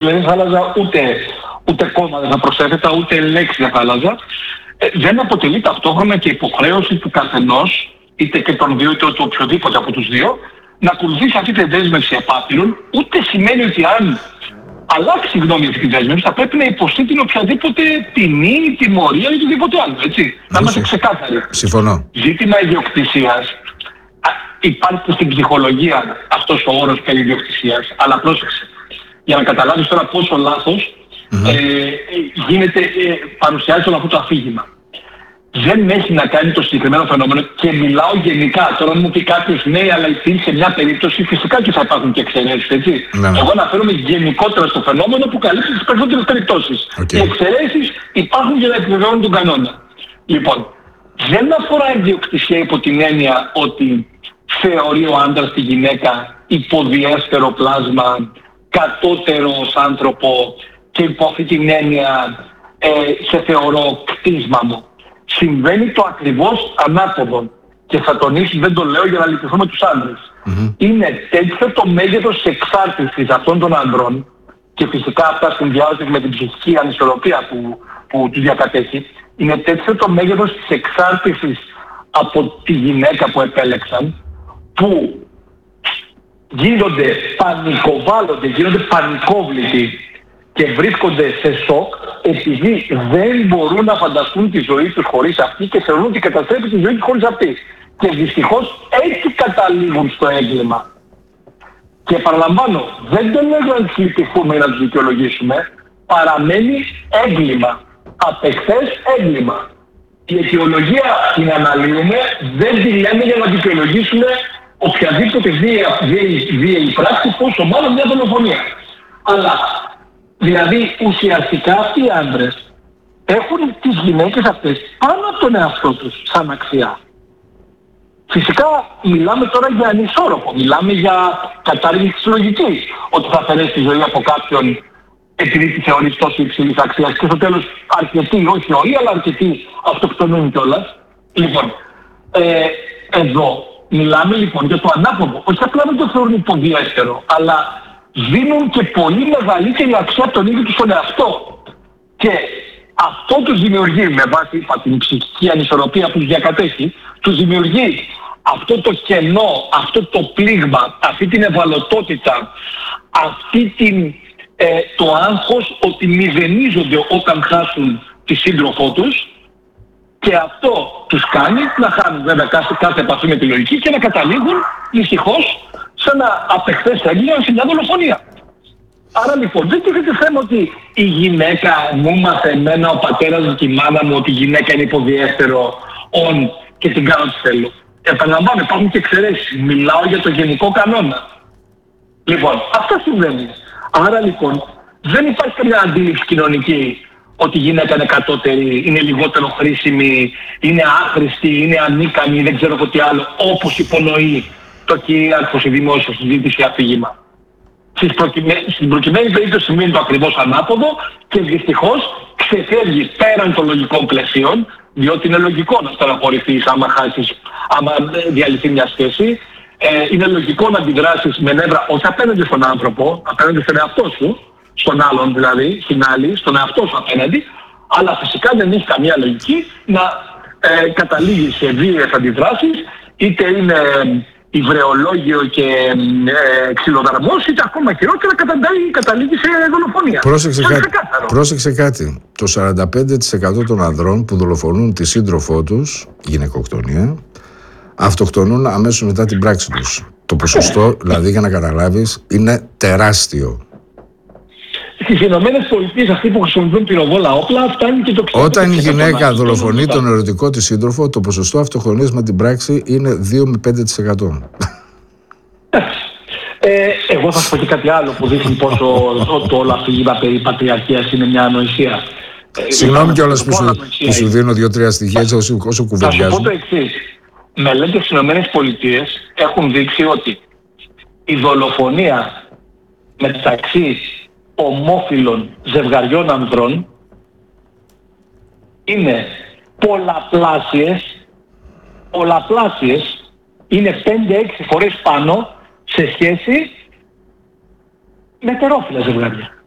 δεν θα άλλαζα ούτε κόμμα δεν θα προσέθετα, ούτε λέξη δεν θα άλλαζα. Δεν αποτελεί ταυτόχρονα και υποχρέωση του καθενός, είτε και των δύο είτε του οποιοδήποτε από τους δύο, να ακολουθήσει αυτή τη δέσμευση επάπειρων, ούτε σημαίνει ότι αν αλλάξει γνώμη αυτή τη δέσμευση θα πρέπει να υποστεί την οποιαδήποτε ποινή, τιμωρία ή οτιδήποτε άλλο, έτσι. Να είμαστε ξεκάθαροι. Συμφωνώ. Ζήτημα ιδιοκτησίας, υπάρχει στην ψυχολογία αυτός ο όρος περί ιδιοκτησίας, αλλά πρόσεξε, για να καταλάβεις τώρα πόσο λάθος παρουσιάζει όλο αυτό το αφήγημα. Δεν έχει να κάνει το συγκεκριμένο φαινόμενο και μιλάω γενικά. Τώρα μου πει κάποιος ναι, αλλά υπήρχε μια περίπτωση, φυσικά και θα υπάρχουν και εξαιρέσεις, έτσι. Εγώ αναφέρομαι γενικότερα στο φαινόμενο που καλύπτει τις περισσότερες περιπτώσεις. Οι εξαιρέσεις υπάρχουν για να επιβεβαιώνουν τον κανόνα. Λοιπόν, δεν αφορά ιδιοκτησία υπό την έννοια ότι θεωρεί ο άντρας τη γυναίκα υποδιέστερο πλάσμα, κατώτερο ως άνθρωπο και υπό αυτή την έννοια σε θεωρώ κτίσμα μου. Συμβαίνει το ακριβώς ανάποδο και θα τονίσω, δεν το λέω για να λυπηθούμε τους άντρες. Είναι τέτοιο το μέγεθος της εξάρτησης αυτών των ανδρών και φυσικά αυτά συνδυάζονται με την ψυχική ανισορροπία που τους διακατέχει. Είναι τέτοιο το μέγεθος της εξάρτησης από τη γυναίκα που επέλεξαν που γίνονται πανικοβάλλονται, γίνονται πανικόβλητοι και βρίσκονται σε σοκ επειδή δεν μπορούν να φανταστούν τη ζωή τους χωρίς αυτή και θεωρούν ότι καταστρέφει τη ζωή τους χωρίς αυτή. Και δυστυχώς έτσι καταλήγουν στο έγκλημα. Και παραλαμβάνω, δεν το λέω να τους λυπηθούμε ή να τους δικαιολογήσουμε, παραμένει έγκλημα. Απεχθές έγκλημα. Η αιτιολογία την αναλύουμε, δεν τη λέμε για να δικαιολογήσουμε οποιαδήποτε βίαιη πράξη, πόσο μάλλον μια δολοφονία. Αλλά δηλαδή ουσιαστικά αυτοί οι άντρες έχουν τις γυναίκες αυτές πάνω από τον εαυτό τους σαν αξία. Φυσικά μιλάμε τώρα για ανισόρροπο, μιλάμε για κατάργηση της λογικής. Ότι θα αφαιρέσει τη ζωή από κάποιον επειδή τη θεωρείς τόσο υψηλής αξίας και στο τέλος αρκετοί, όχι όλοι, αλλά αρκετοί αυτοκτονούν κιόλας. Λοιπόν, εδώ μιλάμε λοιπόν για το ανάποδο. Όχι απλά δεν το θεωρούν υποδιέστερο, αλλά δίνουν και πολύ μεγαλύτερη αξία από τον ίδιο τους τον εαυτό. Και αυτό τους δημιουργεί, με βάση είπα, την ψυχική ανισορροπία που τους διακατέχει, τους δημιουργεί αυτό το κενό, αυτό το πλήγμα, αυτή την ευαλωτότητα, αυτή το άγχος ότι μηδενίζονται όταν χάσουν τη σύντροφό τους και αυτό τους κάνει να χάνουν βέβαια κάθε επαφή με τη λογική και να καταλήγουν δυστυχώς σε ένα απεχθές έγκλημα, σε μια δολοφονία. Άρα λοιπόν δεν τίθεται θέμα ότι η γυναίκα μου μάθε εμένα, ο πατέρας μου και η μάνα μου ότι η γυναίκα είναι υποδιέστερο και την κάνω τι θέλω. Επαναλαμβάνω, υπάρχουν και εξαιρέσεις. Μιλάω για το γενικό κανόνα. Λοιπόν, αυτό συμβαίνει. Άρα λοιπόν δεν υπάρχει καμιά αντίληψη κοινωνική ότι η γυναίκα είναι κατώτερη, είναι λιγότερο χρήσιμη, είναι άχρηστη, είναι ανίκανη, δεν ξέρω τι άλλο, όπως υπονοεί το κυρίαρχο στη δημόσια συζήτηση αφήγημα. Στην προκειμένη περίπτωση σημαίνει το ακριβώς ανάποδο και δυστυχώς ξεφεύγει πέραν των λογικών πλαισίων, διότι είναι λογικό να στεναχωρηθείς άμα διαλυθεί μια σχέση. Είναι λογικό να αντιδράσεις με νεύρα όχι απέναντι στον άνθρωπο, απέναντι στον εαυτό σου, στον άλλον δηλαδή, στην άλλη, στον εαυτό σου απέναντι, αλλά φυσικά δεν έχει καμία λογική να καταλήγει σε βίαιες αντιδράσεις, είτε είναι υβρεολόγιο και ξυλοδαρμός, είτε ακόμα χειρότερα καταλήγει σε δολοφονία. Πρόσεξε κάτι. Το 45% των ανδρών που δολοφονούν τη σύντροφό τους, γυναικοκτονία, αυτοκτονούν αμέσως μετά την πράξη τους. Το ποσοστό, δηλαδή για να καταλάβεις, είναι τεράστιο. Στις Ηνωμένες Πολιτείες αυτοί που χρησιμοποιούν πυροβόλα όπλα φτάνει και το 60%. Όταν η γυναίκα δολοφονεί τον ερωτικό της σύντροφο, το ποσοστό αυτοκτονίας με την πράξη είναι 2 με 5%. Εγώ θα σου πω και κάτι άλλο που δείχνει πόσο το όλο αφήγημα περί πατριαρχίας είναι μια ανοησία. Συγγνώμη κιόλας που σου δίνω 2-3 στοιχεία όσο κουβεντιάζω. Θα σου πω το εξής. Μελέτες στις Ηνωμένες Πολιτείες έχουν δείξει ότι η δολοφονία μεταξύ ομόφυλων ζευγαριών ανδρών είναι πολλαπλάσιες, είναι 5-6 φορές πάνω σε σχέση με ετερόφυλα ζευγάρια.